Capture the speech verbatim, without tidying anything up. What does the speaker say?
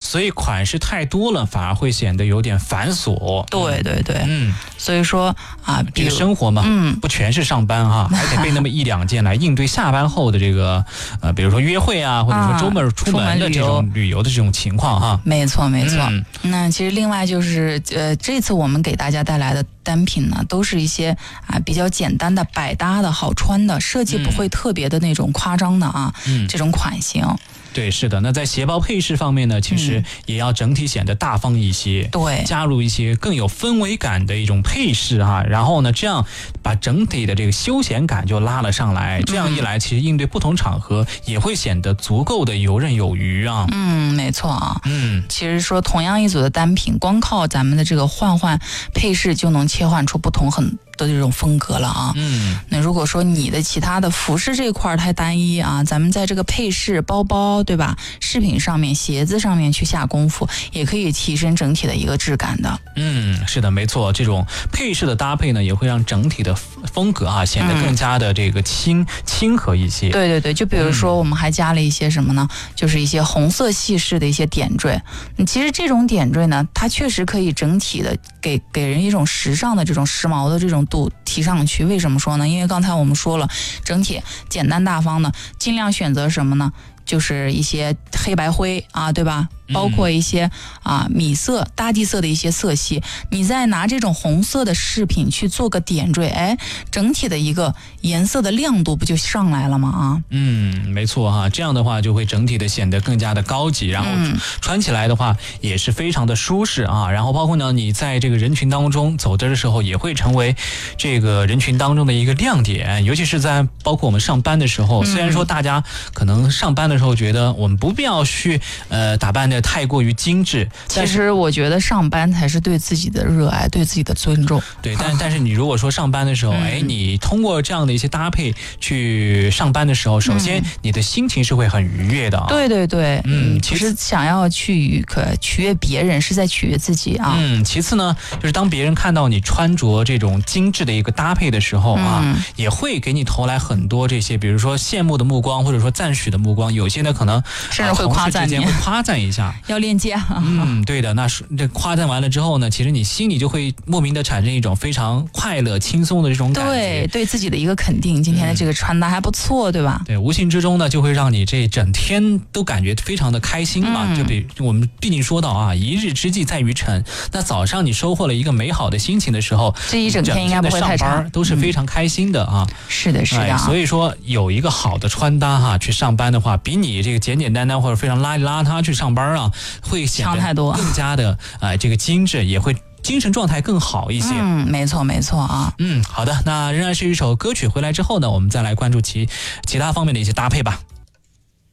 所以款式太多了反而会显得有点繁琐。 对对对， 嗯， 所以说啊， 这个生活嘛，嗯，不全是上班哈，还得备那么一两件来应对下班后的这个呃，比如说约会啊，或者说周末出门的这种旅游的这种情况哈。 没错没错。 嗯、 那其实另外就是呃，这次我们给大家带来的单品呢，都是一些啊比较简单的、百搭的好穿的，设计不会特别的那种夸张的啊，嗯、这种款型。 对，是的。那在鞋包配饰方面呢，其实也要整体显得大方一些， 对、嗯， 加入一些更有氛围感的一种配饰哈，然后呢，这样把整体的这个休闲感就拉了上来。这样一来，其实应对不同场合也会显得足够的游刃有余啊。 嗯，没错啊。 嗯， 其实说同样一组的单品，光靠咱们的这个换换配饰就能切换出不同很的这种风格了啊。 嗯， 那如果说你的其他的服饰这一块太单一啊，咱们在这个配饰、包包，对吧？饰品上面、鞋子上面去下功夫，也可以提升整体的一个质感的。 嗯，是的，没错。这种配饰的搭配呢，也会让整体的风格啊显得更加的这个亲、嗯、亲和一些。 对对对，就比如说我们还加了一些什么呢？嗯、就是一些红色系式的一些点缀。嗯，其实这种点缀呢，它确实可以整体的给给人一种时尚的这种时髦的这种度提上去。为什么说呢？因为刚才我们说了，整体简单大方的，尽量选择什么呢？就是一些黑白灰啊，对吧？包括一些啊米色、大地色的一些色系，你再拿这种红色的饰品去做个点缀，哎，整体的一个颜色的亮度不就上来了吗？啊， 嗯，没错哈，这样的话就会整体的显得更加的高级，然后穿起来的话也是非常的舒适啊。然后包括呢，你在这个人群当中走着的时候，也会成为这个人群当中的一个亮点，尤其是在包括我们上班的时候，虽然说大家可能上班的时候觉得我们不必要去呃打扮的太过于精致， 其实我觉得上班才是对自己的热爱，对自己的尊重。 对，但但是你如果说上班的时候，嗯、哎，你通过这样的一些搭配去上班的时候，首先你的心情是会很愉悦的啊。 对对对，嗯，其实想要去可取悦别人，是在取悦自己啊。 嗯，其次呢，就是当别人看到你穿着这种精致的一个搭配的时候啊，嗯、也会给你投来很多这些，比如说羡慕的目光，或者说赞许的目光，有些呢可能甚至会夸赞你， 会夸赞一下。 要链接啊。 嗯，对的。那这夸赞完了之后呢，其实你心里就会莫名的产生一种非常快乐、轻松的这种感觉。 对，对自己的一个肯定，今天的这个穿搭还不错，嗯、对吧？ 对，无形之中呢，就会让你这整天都感觉非常的开心嘛。嗯、就比我们毕竟说到啊，一日之计在于晨。那早上你收获了一个美好的心情的时候， 这一整天应该不会太差， 都是非常开心的啊。 嗯、是的，是的、啊哎。 所以说，有一个好的穿搭哈，去上班的话，比你这个简简单单或者非常邋里邋遢去上班啊，会显得太多， 更加的呃这个精致，也会精神状态更好一些。 嗯，没错没错啊。 嗯，好的，那仍然是一首歌曲，回来之后呢，我们再来关注其其他方面的一些搭配吧。